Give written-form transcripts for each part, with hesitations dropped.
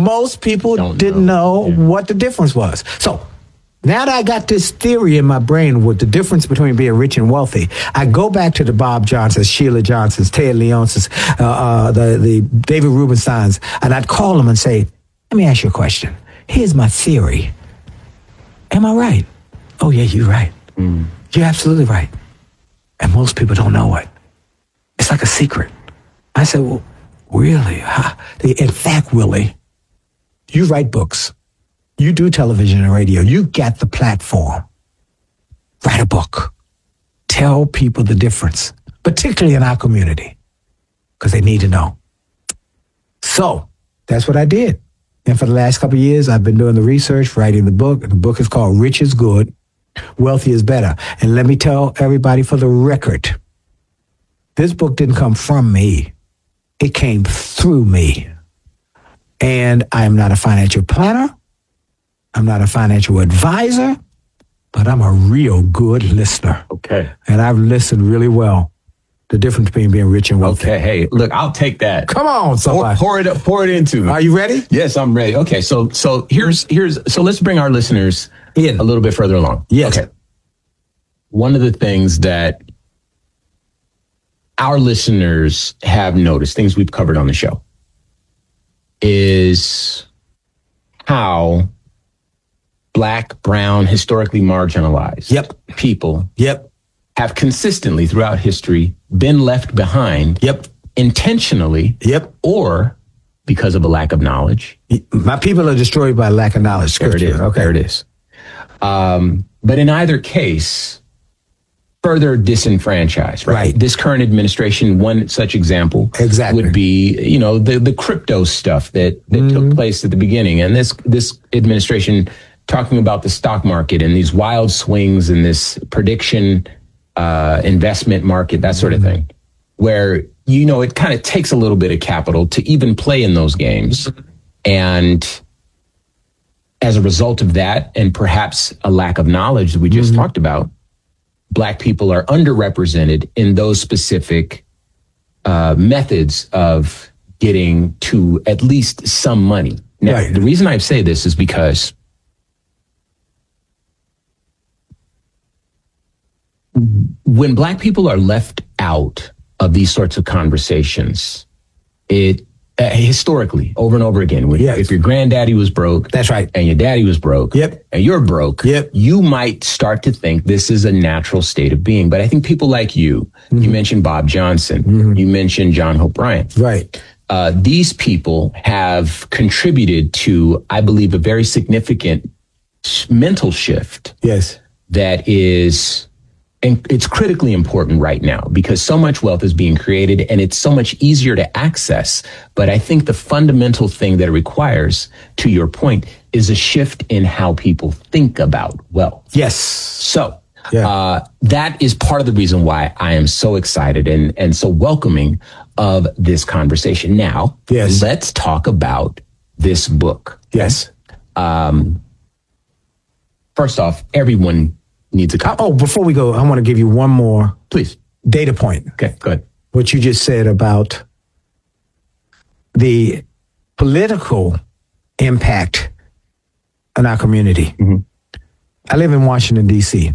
most people didn't know what the difference was. So now that I got this theory in my brain with the difference between being rich and wealthy, I go back to the Bob Johnsons, Sheila Johnsons, Ted Leonsis, the David Rubensteins, and I'd call them and say, let me ask you a question. Here's my theory. Am I right? Oh, yeah, you're right. You're absolutely right. And most people don't know it. It's like a secret. I said, well, really? In fact, Willie, you write books. You do television and radio. You get the platform. Write a book. Tell people the difference, particularly in our community, because they need to know. So that's what I did. And for the last couple of years, I've been doing the research, writing the book. The book is called Rich is Good, Wealthy is Better. And let me tell everybody for the record, this book didn't come from me. It came through me. And I am not a financial planner. I'm not a financial advisor, but I'm a real good listener. Okay. And I've listened really well. The difference between being rich and wealthy. Okay, hey, look, I'll take that. Come on, somebody. Pour it into me. Are you ready? Yes, I'm ready. Okay, so let's bring our listeners in a little bit further along. Yes. Okay. One of the things that our listeners have noticed, things we've covered on the show, is how Black, brown, historically marginalized people have consistently throughout history been left behind intentionally or because of a lack of knowledge. My people are destroyed by lack of knowledge. There it is. Okay. There it is. But in either case, further disenfranchised, right? This current administration, one such example would be, the crypto stuff that took place at the beginning. And this administration talking about the stock market and these wild swings in this prediction investment market, that sort of thing, where, it kind of takes a little bit of capital to even play in those games. And as a result of that, and perhaps a lack of knowledge that we just talked about, Black people are underrepresented in those specific methods of getting to at least some money. Now, the reason I say this is because when Black people are left out of these sorts of conversations, it historically, over and over again, if your granddaddy was broke, that's right, and your daddy was broke, and you're broke, you might start to think this is a natural state of being. But I think people like you mentioned Bob Johnson, you mentioned John Hope Bryant, these people have contributed to, I believe, a very significant mental shift. That is. And it's critically important right now because so much wealth is being created and it's so much easier to access. But I think the fundamental thing that it requires, to your point, is a shift in how people think about wealth. So that is part of the reason why I am so excited and so welcoming of this conversation. Now, let's talk about this book. First off, everyone needs a copy. Oh, before we go, I want to give you one more data point. Okay, go ahead. What you just said about the political impact on our community. I live in Washington, D.C.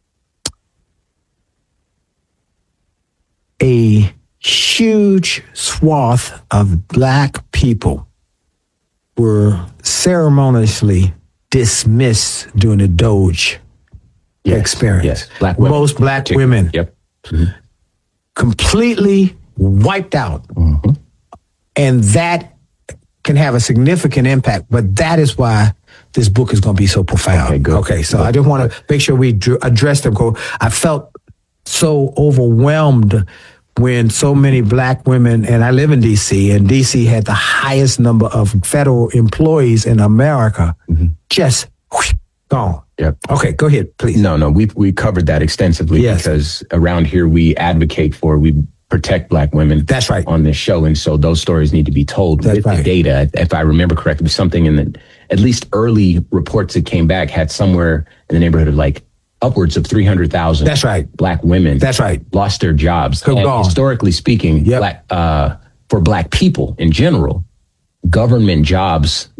A huge swath of Black people were ceremoniously dismissed during the Doge experience. Black women. Most Black women completely wiped out. And that can have a significant impact, but that is why this book is going to be so profound. Okay, so I just want to make sure we address them. I felt so overwhelmed when so many Black women, and I live in D.C., and D.C. had the highest number of federal employees in America, just gone. Okay, go ahead, please. No, we covered that extensively because around here we protect Black women. That's right. On this show, and so those stories need to be told with the data. If I remember correctly, something in the at least early reports that came back had somewhere in the neighborhood of like upwards of 300,000. That's right. Black women. That's right. Lost their jobs. And historically speaking, for Black people in general, government jobs